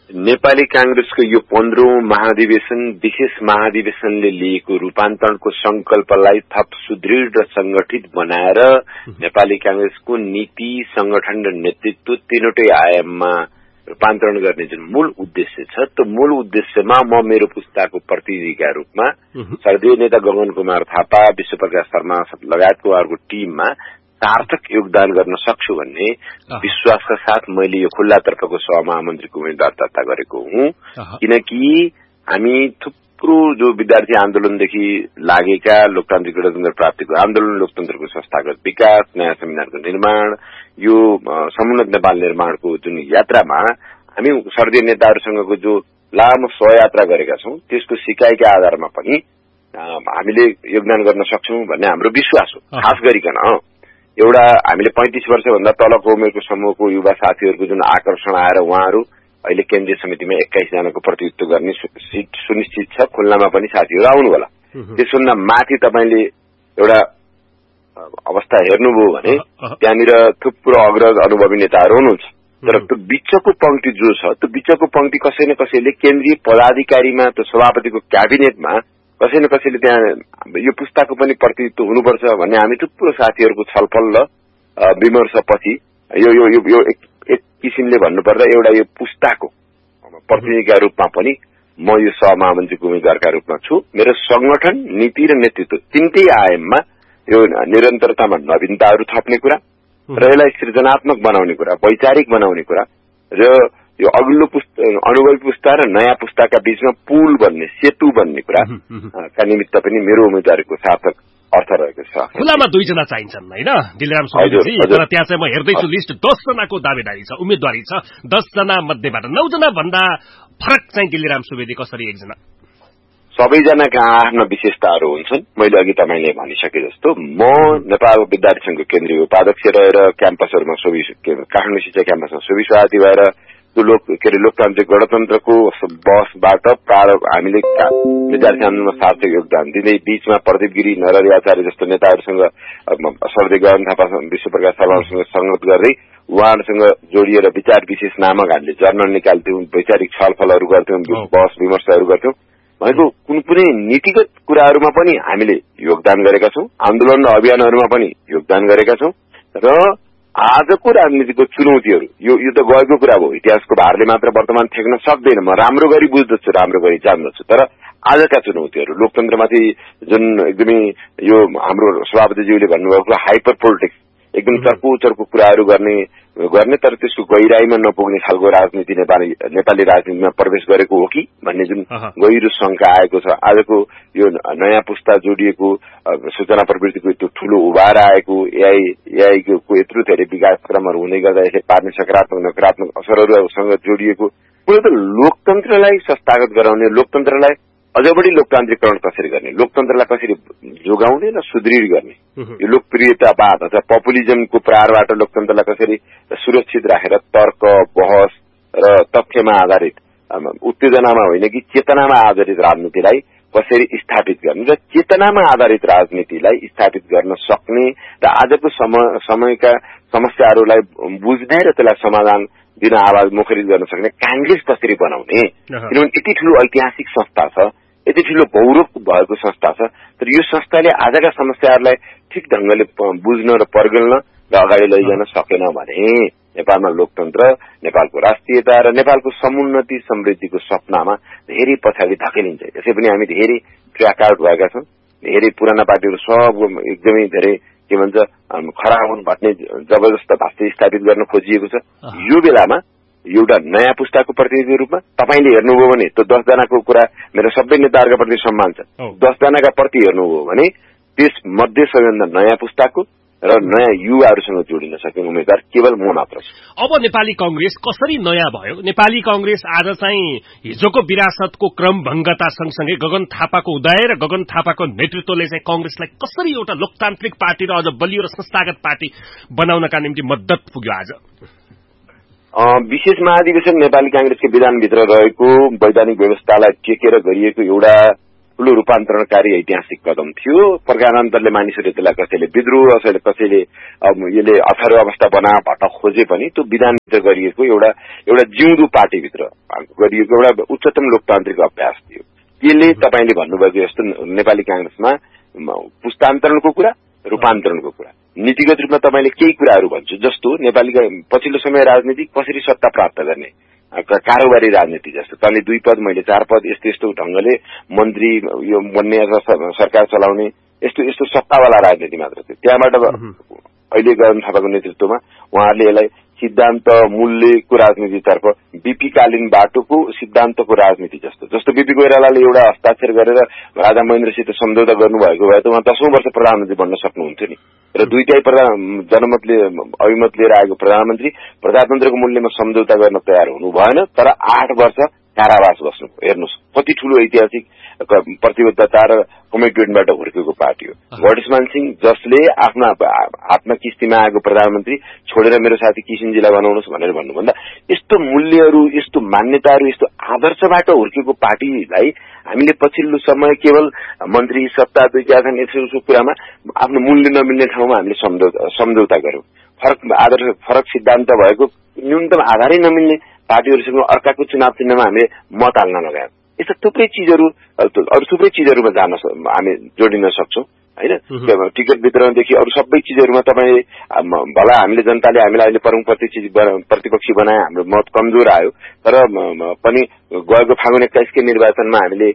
Speaker 14: नेपाली कांग्रेसको यो 15औं महाधिवेशन विशेष महाधिवेशनले लिएको रूपान्तरणको संकल्पलाई थप सुदृढ र संगठित बनाएर नेपाली कांग्रेसको नीति, संगठन र नेतृत्व तीनवटै आयाममा रूपान्तरण गर्ने जुन मूल उद्देश्य छ, त्यो मूल उद्देश्यमा म मेरो पुस्ताको प्रतिनिधिका रूपमा सर्दीय नेता गगन कुमार थापा, विश्वप्रकाश शर्मा लगायतको उहाँहरूको टिममा सार्थक योगदान गर्न सक्छु भन्ने विश्वासका साथ मैले यो खुल्ला तर्फको सहमहामन्त्रीको उम्मेदवार दर्ता गरेको हुँ। किनकि हामी थुप्रो जो विद्यार्थी आन्दोलनदेखि लागेका लोकतान्त्रिक गणतन्त्र प्राप्तिको आन्दोलन, लोकतन्त्रको संस्थागत विकास, नयाँ संविधानको निर्माण, यो समुन्नत नेपाल निर्माणको जुन यात्रामा हामी सर्दीय नेताहरूसँगको जो लामो सहयात्रा गरेका छौं, त्यसको सिकाइका आधारमा पनि हामीले योगदान गर्न सक्छौं भन्ने हाम्रो विश्वास हो। खास गरिकन एउटा हामीले 35 वर्षभन्दा तलको उमेरको समूहको युवा साथीहरूको जुन आकर्षण आएर उहाँहरू अहिले केन्द्रीय समितिमा 21 जनाको प्रतिनिधित्व गर्ने सिट सुनिश्चित छ। खुल्लामा पनि साथीहरू आउनु होला। त्यसभन्दा माथि तपाईले एउटा अवस्था हेर्नुभयो भने त्यहाँनिर थुप्रो अग्रज अनुभवी नेताहरू हुनुहुन्छ। तर त्यो बिचको पंक्ति जो छ, त्यो बिचको पंक्ति कसै न कसैले केन्द्रीय पदाधिकारीमा, त्यो सभापतिको क्याबिनेटमा कसै न कसैले त्यहाँ यो पुस्ताको पनि प्रतिनिधित्व हुनुपर्छ भन्ने हामी थुप्रो साथीहरूको छलफल र विमर्शपछि यो यो यो एक किसिमले भन्नुपर्दा एउटा यो पुस्ताको प्रतिनिधिका रूपमा पनि म यो सहमहामन्त्रीको उम्मेदवारका रूपमा छु। मेरो संगठन, नीति र नेतृत्व तीनटै आयाममा यो निरन्तरतामा नवीनताहरू थप्ने कुरा र यसलाई सृजनात्मक बनाउने कुरा, वैचारिक बनाउने कुरा र यो अघिल्लो अनुभवी पुस्ता र नयाँ पुस्ताका बीचमा पुल बन्ने, सेतु बन्ने कुरा का निमित्त पनि मेरो उम्मेदवारीको सार्थक अर्थ रहेको छ।
Speaker 5: खुलामा 2 जना चाहिन्छन् हैन दिलराम सुवेदीजी? तर त्यहाँ चाहिँ म हेर्दैछु लिस्ट 10 जनाको दावेदारी छ, उम्मेदवारी छ। 10 जना मध्येबाट 9 जना भन्दा फरक चाहिँ दिलराम सुवेदी कसरी एकजना?
Speaker 14: सबैजनाका आफ्ना विशेषताहरू हुन्छन्। मैले अघि तपाईले भनिसके जस्तो म नेपाल विद्यार्थी संघको केन्द्रीय उपाध्यक्ष रहेर क्याम्पसहरूमा काठमाडौँ शिक्षा क्याम्पसमा सुविसभापति भएर लोकतान्त्रिक गणतन्त्रको बहसबाट हामीले विद्यार्थी आन्दोलनमा सार्थक योगदान दिँदै बीचमा प्रदीप गिरी, नरहरि आचार्य जस्तो नेताहरूसँग, सर्दी गगन थापा, विश्वप्रकाश शर्मासँग संगत गर्दै उहाँहरूसँग जोडिएर विचार विशेष नामक हामीले जर्नल निकाल्थ्यौं, वैचारिक छलफलहरू गर्थ्यौं, बहस विमर्शहरू गर्थ्यौं। भनेको कुनै नितिगत कुराहरूमा पनि हामीले योगदान गरेका छौं, आन्दोलन र अभियानहरूमा पनि योगदान गरेका छौं र आजको राजनीतिको चुनौतीहरू यो त गएको कुरा भयो। इतिहासको भारले मात्र वर्तमान ठेक्न सक्दैन। म राम्रो गरी बुझ्दछु, राम्रो गरी जान्दछु। तर आजका चुनौतीहरू लोकतन्त्रमाथि जुन एकदमै यो हाम्रो सभापतिज्यूले भन्नुभएको हाइपर पोलिटिक्स, एकदम चर्को कुराहरू गर्ने तर त्यसको गहिराईमा नपुग्ने खालको राजनीति नेपाली राजनीतिमा प्रवेश गरेको हो कि भन्ने जुन गहिरो शंका आएको छ। आजको यो नयाँ पुस्ता जोडिएको सूचना प्रविधिको त्यो ठूलो उभार आएको एआई को यत्रो धेरै विकासक्रमहरू हुँदै गर्दा यसले पार्ने सकारात्मक नकारात्मक असरहरूसँग जोडिएको कुनै त लोकतन्त्रलाई संस्थागत गराउने, लोकतन्त्रलाई अझ बढी लोकतान्त्रिकरण कसरी गर्ने, लोकतन्त्रलाई कसरी जोगाउने र सुदृढ गर्ने, यो लोकप्रियतावाद अथवा पपुलिजमको प्रहारबाट लोकतन्त्रलाई कसरी सुरक्षित राखेर तर्क, बहस र तथ्यमा आधारित, उत्तेजनामा होइन कि चेतनामा आधारित राजनीतिलाई कसरी स्थापित गर्ने र चेतनामा आधारित राजनीतिलाई स्थापित गर्न सक्ने र आजको समयका समस्याहरूलाई बुझ्ने र त्यसलाई समाधान दिन आवाज मुखरित गर्न सक्ने कांग्रेस कसरी बनाउने। किनभने यति ठूलो ऐतिहासिक संस्था छ, यति ठूलो गौरव भएको संस्था छ, तर यो संस्थाले आजका समस्याहरूलाई ठिक ढंगले बुझ्न र पर्गल्न र अगाडि लैजान सकेन भने नेपालमा लोकतन्त्र, नेपालको राष्ट्रियता र नेपालको समुन्नति समृद्धिको सपनामा धेरै पछाडि धकेलिन्छ। यसै पनि हामी धेरै ट्र्याक आउट भएका छौं। धेरै पुराना पार्टीहरू सब एकदमै धेरै के भन्छ खरा हुन् भन्ने जबरजस्त भाष्य स्थापित गर्न खोजिएको छ। यो बेलामा एउटा नयाँ पुस्ताको प्रतिनिधिको रूपमा तपाईले हेर्नुभयो भने त्यो 10 जनाको कुरा मेरो सबै नेताहरूका प्रति सम्मान छ। 10 जनाका प्रति हेर्नुभयो भने त्यस मध्ये सबैभन्दा नयाँ पुस्ताको र नयाँ युवाहरूसँग जोडिन सक्ने उम्मेदवार केवल म मात्र छु।
Speaker 5: अब नेपाली कांग्रेस कसरी नयाँ भयो? नेपाली कांग्रेस आज चाहिँ हिजोको विरासतको क्रमभंगता सँगसँगै गगन थापाको उदय र गगन थापाको नेतृत्वले चाहिँ कांग्रेसलाई कसरी एउटा लोकतान्त्रिक पार्टी र अझ बलियो र संस्थागत पार्टी बनाउनका निम्ति मद्दत पुग्यो आज?
Speaker 14: विशेष महाधिवेशन नेपाली कांग्रेसको विधानभित्र रहेको वैधानिक व्यवस्थालाई टेकेर गरिएको एउटा ठूलो रूपान्तरणकारी ऐतिहासिक कदम थियो। प्रकारान्तरले मानिसहरूले त्यसलाई कसैले विद्रोह, कसैले यसले अथारो अवस्था भट्ट खोजे पनि त्यो विधानभित्र गरिएको एउटा जिउँदो पार्टीभित्र गरिएको एउटा उच्चतम लोकतान्त्रिक अभ्यास थियो। त्यसले तपाईले भन्नुभएको जस्तो नेपाली कांग्रेसमा पुस्तान्तरणको कुरा, रूपान्तरणको कुरा, नीतिगत रूपमा तपाईले केही कुराहरू भन्छु जस्तो नेपाली पछिल्लो समय राजनीति कसरी सत्ता प्राप्त गर्ने, कारोबारी राजनीति जस्तो तले 2 पद मैले 4 पद यस्तो ढंगले मन्त्री यो बन्ने सरकार चलाउने यस्तो सत्तावाला राजनीति मात्र थियो। त्यहाँबाट अहिले गगन थापाको नेतृत्वमा उहाँहरूले यसलाई सिद्धान्त मूल्यको राजनीतितर्फ बीपी कालीन बाटोको सिद्धान्तको राजनीति जस्तो बीपी कोइरालाले एउटा हस्ताक्षर गरेर राजा महेन्द्रसित सम्झौता गर्नुभएको भए त उहाँ 10औं वर्ष प्रधानमन्त्री बन्न सक्नुहुन्थ्यो नि। र दुईटै जनमतले अभिमत लिएर आएको प्रधानमन्त्री प्रजातन्त्रको मूल्यमा सम्झौता गर्न तयार हुनु भएन, तर 8 वर्ष कारावास बस्नु। हेर्नुहोस् कति ठूलो ऐतिहासिक प्रतिबद्धता र कमिटमेन्टबाट हुर्केको पार्टी हो। गणेशमान सिंह जसले आफ्ना हातमा किस्तीमा आएको प्रधानमन्त्री छोडेर मेरो साथी किसिनजीलाई बनाउनुहोस् भनेर भन्नुभन्दा यस्तो मूल्यहरू, यस्तो मान्यताहरू, यस्तो आदर्शबाट हुर्केको पार्टीलाई हामीले पछिल्लो समय केवल मन्त्री सत्ता दुईजाछन् यसो कुरामा आफ्नो मूल्य नमिल्ने ठाउँमा हामीले सम्झौता गर्यौं। फरक सिद्धान्त भएको न्यूनतम आधारै नमिल्ने पार्टीहरूसँग अर्काको चुनाव चिन्हमा हामीले मत हाल्न लगायौं। यस्ता थुप्रै चिजहरूमा जान हामी जोडिन सक्छौं हैन। टिकट वितरणदेखि अरू सबै चिजहरूमा तपाईँ भला हामीले जनताले हामीलाई अहिले प्रतिपक्षी बनाए, हाम्रो मत कमजोर आयो, तर पनि गएको फागुन 21 के निर्वाचनमा हामीले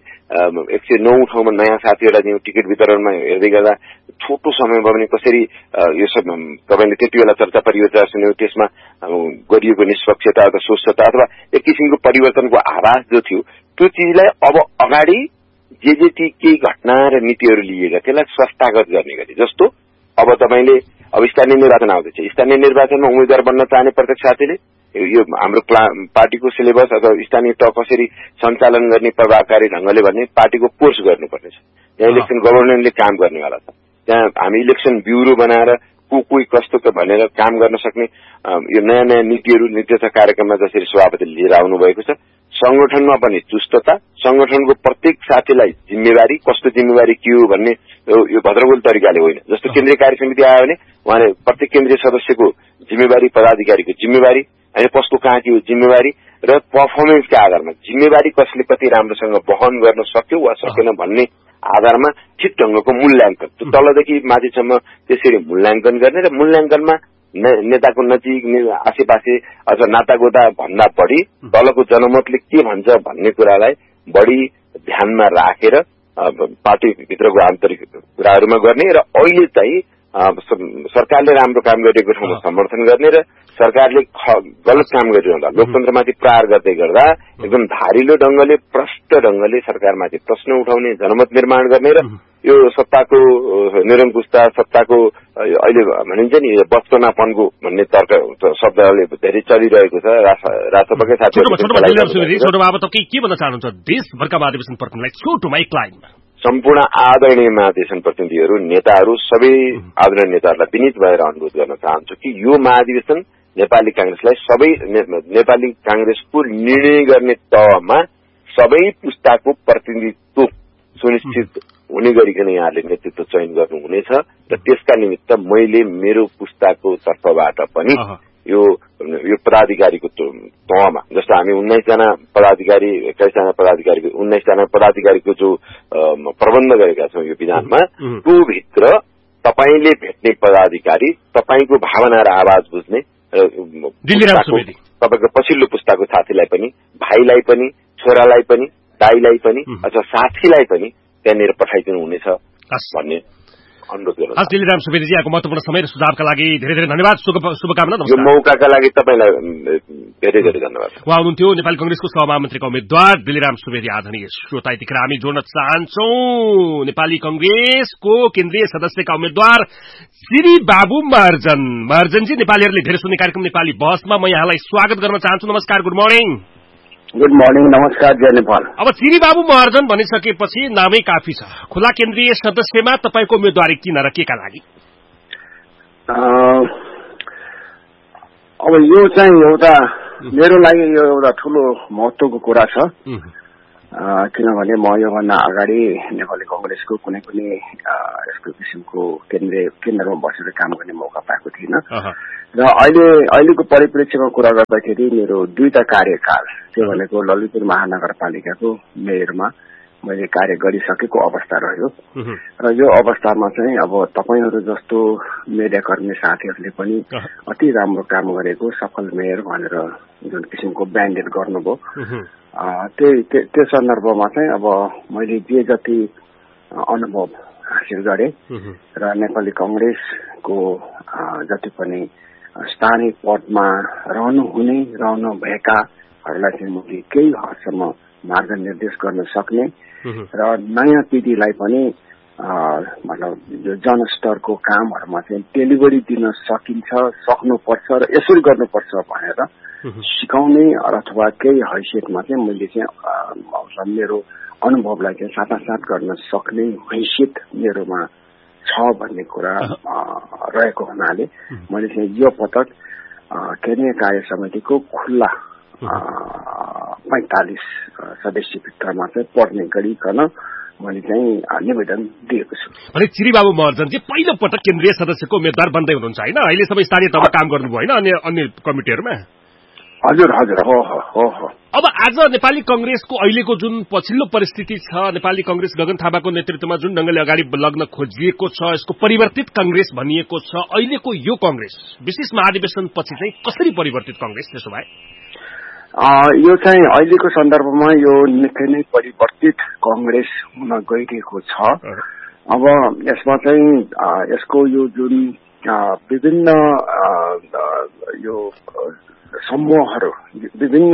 Speaker 14: 109 ठाउँमा नयाँ साथीहरूलाई दियौं। टिकट वितरणमा हेर्दै गर्दा छोटो समयमा पनि कसरी यो सब तपाईले त्यति बेला चर्चा परियोजना सुन्यौ, त्यसमा गरिएको निष्पक्षता अथवा स्वच्छता अथवा एक किसिमको परिवर्तनको आभास जो थियो त्यो चिजलाई अब अगाडि जे केही घटना र नीतिहरू लिएका त्यसलाई संस्थागत गर्ने गरी जस्तो अब तपाईले अब स्थानीय निर्वाचन आउँदैछ। स्थानीय निर्वाचनमा उम्मेद्वार बन्न चाहने प्रत्येक साथीले यो हाम्रो पार्टीको सिलेबस अथवा स्थानीय तह कसरी सञ्चालन गर्ने प्रभावकारी ढंगले भन्ने पार्टीको कोर्स गर्नुपर्नेछ। त्यहाँ इलेक्सन गभर्नेन्सले काम गर्नेवाला छ। त्यहाँ हामी इलेक्सन ब्युरो बनाएर कोही कस्तो भनेर काम गर्न सक्ने यो नयाँ नीतिहरू निर्देशक कार्यक्रममा जसरी सभापतिले लिएर आउनु भएको छ। संगठनमा पनि चुस्तता, संगठनको प्रत्येक साथीलाई जिम्मेवारी, कस्तो जिम्मेवारी के हो भन्ने यो भद्रगोल तरिकाले होइन। जस्तो केन्द्रीय कार्य समिति आयो भने उहाँले प्रत्येक केन्द्रीय सदस्यको जिम्मेवारी, पदाधिकारीको जिम्मेवारी अनि कसको कहाँ के हो जिम्मेवारी र पर्फर्मेन्सका आधारमा जिम्मेवारी कसले कति राम्रोसँग वहन गर्न सक्यो वा सकेन भन्ने आधारमा ठिक ढंगको मूल्याङ्कन तलदेखि माथिसम्म त्यसरी मूल्याङ्कन गर्ने र मूल्याङ्कनमा नेताको नजिक आसेपासे अथवा नातागोता भन्दा बढी तलको जनमतले के भन्छ भन्ने कुरालाई बढी ध्यानमा राखेर पार्टीभित्रको आन्तरिक कुराहरूमा गर्ने र अहिले चाहिँ सरकारले राम्रो काम गरेको ठाउँमा समर्थन गर्ने र सरकारले गलत काम गरिरहँदा लोकतन्त्रमाथि प्रहार गर्दै गर्दा एकदम धारिलो ढंगले प्रष्ट ढंगले सरकारमाथि प्रश्न उठाउने, जनमत निर्माण गर्ने र यो सत्ताको निरङ्कुशता, सत्ताको अहिले भनिन्छ नि बचपनापनको भन्ने तर्क शब्दले धेरै चलिरहेको छ। राष्ट्रपतिकै साथीहरु
Speaker 5: के भन्न चाहनुहुन्छ देशभरका महाधिवेशन प्रतिनिधिलाई छोटोमा एक लाइनमा?
Speaker 14: सम्पूर्ण आदरणीय महाधिवेशन प्रतिनिधिहरू, नेताहरू, सबै आदरणीय नेताहरूलाई विनीत भएर अनुरोध गर्न चाहन्छु कि यो महाधिवेशन नेपाली कांग्रेसलाई नेपाली कांग्रेसको निर्णय गर्ने तहमा सबै पुस्ताको प्रतिनिधित्व सुनिश्चित हुने गरिकन यहाँले नेतृत्व चयन गर्नुहुनेछ र त्यसका निमित्त मैले मेरो पुस्ताको तर्फबाट पनि यो पदाधिकारीको तहमा जस्तो हामी 19 जना पदाधिकारी 21 जना पदाधिकारीको 19 जना पदाधिकारीको जो प्रबन्ध गरेका छौं यो विधानमा त्यो भित्र तपाईले भेट्ने पदाधिकारी तपाईको भावना र आवाज बुझ्ने तपाईको पछिल्लो पुस्ताको साथीलाई पनि, भाइलाई पनि, छोरालाई पनि, दाइलाई पनि अथवा साथीलाई पनि त्यहाँनिर पठाइदिनु हुनेछ भन्ने अनुरोध गर्छु।
Speaker 5: दिलीराम सुवेदीजी यहाँको महत्त्वपूर्ण समय र सुझावका लागि धेरै धेरै धन्यवाद, शुभकामना।
Speaker 14: यो मौकाका लागि तपाईलाई धेरै धेरै धन्यवाद।
Speaker 5: उहाँ हुनुहुन्थ्यो नेपाली कांग्रेसको सहमहामन्त्रीका उम्मेद्वार दिलीराम सुवेदी। आदरणीय श्रोता, यतिखेर हामी जोड्न चाहन्छौं नेपाली कांग्रेसको केन्द्रीय सदस्यका उम्मेद्वार श्री बाबु महर्जनजी। नेपालीहरूले धेरै सुन्ने कार्यक्रम नेपाली बहसमा म यहाँलाई स्वागत गर्न चाहन्छु। नमस्कार, गुड मर्निङ।
Speaker 15: गुड मर्निङ, नमस्कार, जय नेपाल।
Speaker 5: अब श्री बाबु महर्जन भनिसकेपछि नामै काफी छ। खुला केन्द्रीय सदस्यमा तपाईको उम्मेदवारी किन र केका लागि?
Speaker 15: अब यो चाहिँ एउटा मेरो लागि यो एउटा ठूलो महत्वको कुरा छ। किनभने म योभन्दा अगाडि नेपाली कंग्रेसको कुनै पनि यस्तो किसिमको केन्द्रमा बसेर काम गर्ने मौका पाएको थिइनँ र अहिलेको परिप्रेक्ष्यमा कुरा गर्दाखेरि मेरो 2टा कार्यकाल त्यो भनेको ललितपुर महानगरपालिकाको मेयरमा मैले कार्य गरिसकेको अवस्था रह्यो र यो अवस्थामा चाहिँ अब तपाईहरु जस्तो मिडियाकर्मी साथीहरुले पनि अति राम्रो काम गरेको सफल मेयर भनेर जुन किसिमको ब्यान्डेड गर्नुभयो त्यो सन्दर्भमा चाहिँ अब मैले जे जति अनुभव हासिल गरे र नेपाली कंग्रेसको जति पनि स्थानीय पदमा रहनु भएकाहरूलाई चाहिँ मैले केही हदसम्म मार्गनिर्देश गर्न सक्ने र नयाँ पिढीलाई पनि मतलब यो जनस्तरको कामहरुमा चाहिँ डेलिभरी दिन सक्नुपर्छ र यसरी गर्नुपर्छ भनेर सिकाउने अथवा केही हैसियतमा चाहिँ मैले चाहिँ मेरो अनुभवलाई चाहिँ साटासाट गर्न सक्ने हैसियत मेरोमा छ भन्ने कुरा रहेको हुनाले मैले चाहिँ यो पटक केन्द्रीय कार्य समितिको खुल्ला 45 सदस्य भित्रमा चाहिँ पर्ने गरिकन मैले चाहिँ निवेदन दिएको छु।
Speaker 5: भने चिरीबाबु महर्जन चाहिँ पहिलो पटक केन्द्रीय सदस्यको उम्मेदवार बन्दै हुनुहुन्छ हैन? अहिले सबै स्थानीय तहमा काम गर्नुभयो हैन अन्य कमिटीहरुमा?
Speaker 15: हजुर हो।
Speaker 5: अब आज नेपाली कंग्रेसको अहिलेको जुन पछिल्लो परिस्थिति छ, नेपाली कंग्रेस गगन थापाको नेतृत्वमा जुन ढंगले अगाडि लग्न खोजिएको छ, यसको परिवर्तित कंग्रेस भनिएको छ, अहिलेको यो कंग्रेस विशेष महाधिवेशन पछि चाहिँ कसरी परिवर्तित कंग्रेस त्यसो भए?
Speaker 15: यो चाहिँ अहिलेको सन्दर्भमा यो निकै नै परिवर्तित कंग्रेस हुन गइरहेको छ। अब यसमा चाहिँ यसको यो जुन विभिन्न यो समूहहरू विभिन्न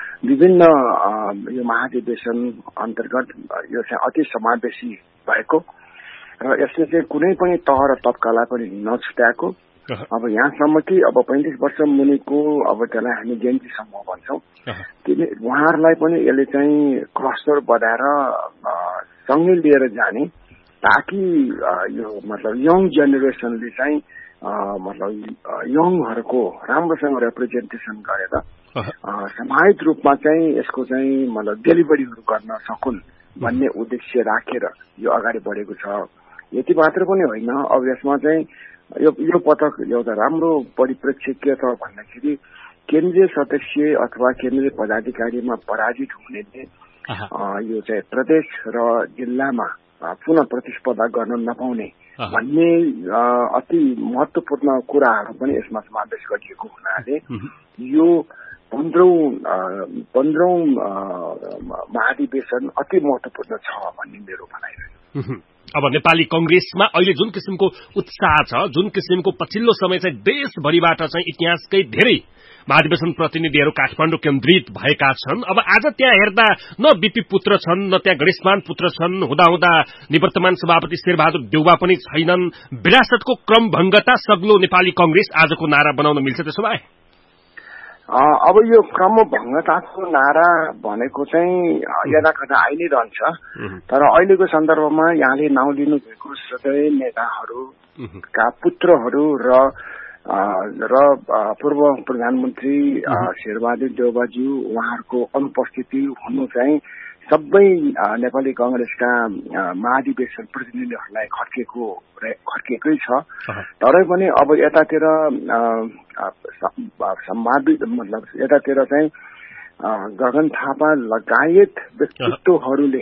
Speaker 15: यो महाधिवेशन अन्तर्गत यो चाहिँ अति समावेशी भएको र यसले चाहिँ कुनै पनि तह र तबकालाई पनि नछुट्याएको। अब यहाँसम्म कि अब 35 वर्ष मुनिको अब त्यसलाई हामी जेन्जी समूह भन्छौं, उहाँहरूलाई पनि यसले चाहिँ क्लस्टर बनाएर सँगै लिएर जाने ताकि यो मतलब यङ जेनेरेसनले चाहिँ मतलब यङहरूको राम्रोसँग रिप्रेजेन्टेसन गरेर समाहित रूपमा चाहिँ यसको चाहिँ मतलब डेलिभरीहरू गर्न सकुन् भन्ने उद्देश्य राखेर यो अगाडि बढेको छ। यति मात्र पनि होइन, अब यसमा चाहिँ यो पटक एउटा राम्रो परिप्रेक्ष्य के छ भन्दाखेरि केन्द्रीय सदस्य अथवा केन्द्रीय पदाधिकारीमा पराजित हुनेले यो चाहिँ प्रदेश र जिल्लामा पुनः प्रतिस्पर्धा गर्न नपाउने भन्ने अति महत्वपूर्ण कुराहरू पनि यसमा समावेश गरिएको हुनाले यो 15औं महाधिवेशन अति महत्वपूर्ण छ भन्ने मेरो भनाइ हो।
Speaker 5: अब नेपाली कंग्रेसमा अहिले जुन किसिमको उत्साह छ, जुन किसिमको पछिल्लो समय चाहिँ देशभरिबाट चाहिँ इतिहासकै धेरै महाधिवेशन प्रतिनिधिहरू काठमाडौँ केन्द्रित भएका छन्। अब आज त्यहाँ हेर्दा न बीपी पुत्र छन्, न त्यहाँ गणेशमान पुत्र छन्, हुँदा निवर्तमान सभापति शेरबहादुर देउवा पनि छैनन्। विरासतको क्रमभङ्गता सग्लो नेपाली कंग्रेस आजको नारा बनाउन मिल्छ त्यसो भए?
Speaker 15: अब यो क्रमभङ्गताको नारा भनेको चाहिँ यदाकदा आइ नै रहन्छ, तर अहिलेको सन्दर्भमा यहाँले नाउँ लिनु भएको सबै नेताहरूका पुत्रहरू र पूर्व प्रधानमन्त्री शेरबहादुर देउवाज्यू उहाँहरूको अनुपस्थिति हुनु चाहिँ सबै नेपाली कंग्रेसका महाधिवेशन प्रतिनिधिहरूलाई खर्केकै छ। तरै पनि अब यतातिर सम्भावित मतलब यतातिर चाहिँ गगन थापा लगायत व्यक्तित्वहरूले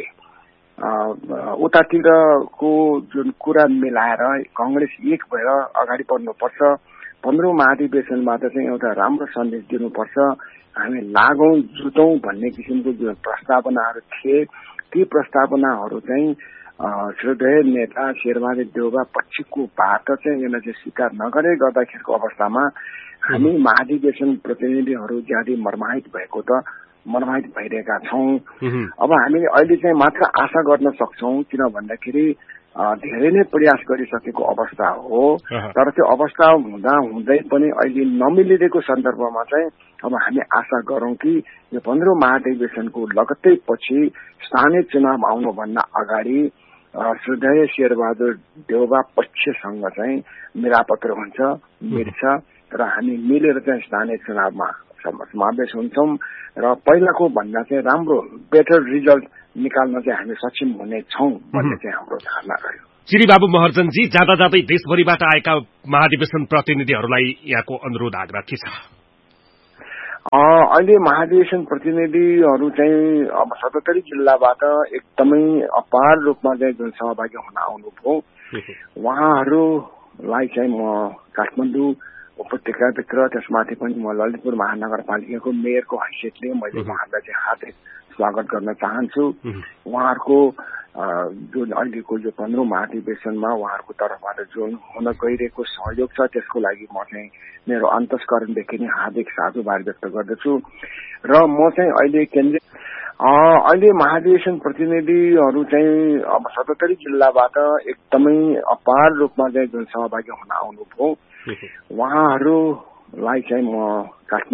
Speaker 15: उतातिरको जुन कुरा मिलाएर कंग्रेस एक भएर अगाडि बढ्नुपर्छ, 15औं महाधिवेशनबाट चाहिँ एउटा राम्रो सन्देश दिनुपर्छ, हामी लागौं जुटौं भन्ने किसिमको जुन प्रस्तावनाहरू थिए ती प्रस्तावनाहरू चाहिँ श्रद्धेय नेता शेरबहादुर देउवा पछिकोबाट चाहिँ यसलाई चाहिँ स्वीकार नगरे गर्दाखेरिको अवस्थामा हामी महाधिवेशन प्रतिनिधिहरू ज्यादै मर्माहित भइरहेका छौं। अब हामीले अहिले चाहिँ मात्र आशा गर्न सक्छौं, किन भन्दाखेरि धेरै नै प्रयास गरिसकेको अवस्था हो, तर त्यो अवस्था हुँदै पनि अहिले नमिलिरहेको सन्दर्भमा चाहिँ अब हामी आशा गरौं कि यो 15औं महाधिवेशनको लगत्तै पछि स्थानीय चुनाव आउनुभन्दा अगाडि श्रद्धेय शेरबहादुर देउवा पक्षसँग चाहिँ मिलापत्र हुन्छ, मिल्छ र हामी मिलेर चाहिँ स्थानीय चुनावमा समावेश हुन्छौं र पहिलाको भन्दा चाहिँ राम्रो बेटर रिजल्ट निकाल्न चाहिँ हामी सक्षम हुने छौं भन्ने चाहिँ हाम्रो धारणा रह्यो।
Speaker 5: श्री बाबु महर्जनजी, जाँदा जाँदै देशभरिबाट आएका महाधिवेशन प्रतिनिधिहरूलाई यहाँको अनुरोध आग्रह के छ?
Speaker 15: अहिले महाधिवेशन प्रतिनिधिहरू चाहिँ अब 77 जिल्लाबाट एकदमै अपार रूपमा चाहिँ जुन सहभागी हुन आउनुभयो, उहाँहरूलाई चाहिँ म काठमाडौँ उपत्यकाभित्र त्यसमाथि पनि म ललितपुर महानगरपालिकाको मेयरको हैसियतले मैले उहाँहरूलाई चाहिँ हार्दिक स्वागत गर्न चाहन्छु। उहाँहरूको जुन अहिलेको यो 15औं महाधिवेशनमा उहाँहरूको तर्फबाट जुन हुन गइरहेको सहयोग छ त्यसको लागि म चाहिँ मेरो अन्तस्करणदेखि नै हार्दिक साधुवाद व्यक्त गर्दछु। र म चाहिँ अहिले महाधिवेशन प्रतिनिधिहरू चाहिँ अब 77 जिल्लाबाट एकदमै अपार रूपमा चाहिँ जुन सहभागी हुन आउनुभयो, उहाँहरूलाई चाहिँ म